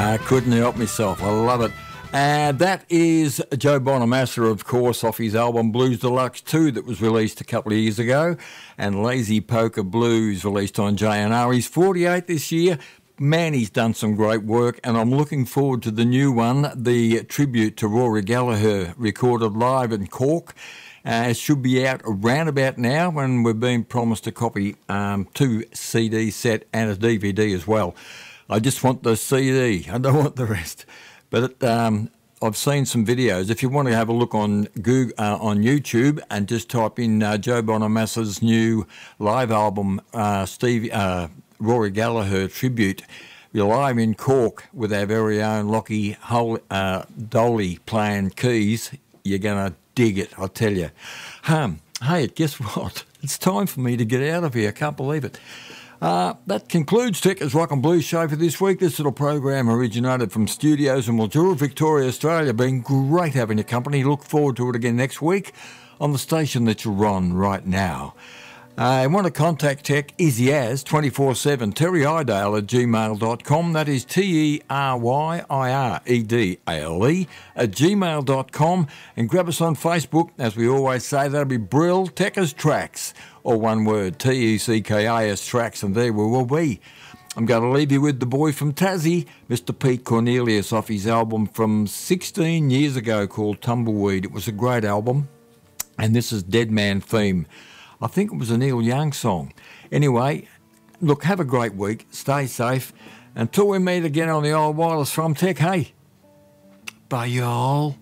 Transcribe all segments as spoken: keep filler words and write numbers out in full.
I couldn't help myself. I love it. And that is Joe Bonamassa, of course, off his album Blues Deluxe two that was released a couple of years ago, and Lazy Poker Blues released on J and R. He's forty-eight this year. Man, he's done some great work, and I'm looking forward to the new one, the tribute to Rory Gallagher, recorded live in Cork. Uh, it should be out around about now, when we're being promised a copy, um, two C D set and a D V D as well. I just want the C D. I don't want the rest. But um, I've seen some videos. If you want to have a look on Google, uh, on YouTube and just type in uh, Joe Bonamassa's new live album, uh, Steve, uh, Rory Gallagher Tribute, we're live in Cork with our very own Lockie Hol- uh, Dolly playing keys. You're going to dig it, I'll tell you. Um, hey, guess what? It's time for me to get out of here. I can't believe it. Uh, that concludes Techers Rock and Blues show for this week. This little program originated from studios in Mildura, Victoria, Australia. Been great having your company. Look forward to it again next week on the station that you're on right now. Uh, I want to contact Tech, Easy As, twenty-four seven, Terry Idale at gmail dot com. That is T E R Y I R E D A L E at gmail dot com. And grab us on Facebook. As we always say, that'll be Brill Techers Tracks, or one word, T E C K I S Tracks, and there we will be. I'm going to leave you with the boy from Tassie, Mister Pete Cornelius, off his album from sixteen years ago called Tumbleweed. It was a great album, and this is Dead Man Theme. I think it was a Neil Young song. Anyway, look, have a great week. Stay safe. Until we meet again on the old wireless from Tech, hey, bye y'all.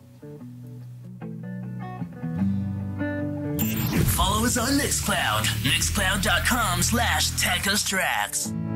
Follow us on Mixcloud, mixcloud dot com slash Techers Tracks.